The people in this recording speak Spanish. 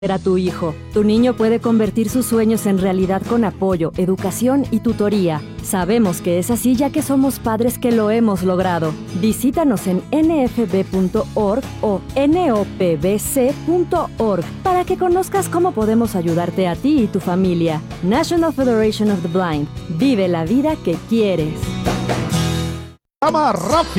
a tu hijo. Tu niño puede convertir sus sueños en realidad con apoyo, educación y tutoría. Sabemos que es así ya que somos padres que lo hemos logrado. Visítanos en nfb.org o nopbc.org para que conozcas cómo podemos ayudarte a ti y tu familia. National Federation of the Blind. Vive la vida que quieres. Llama rápido.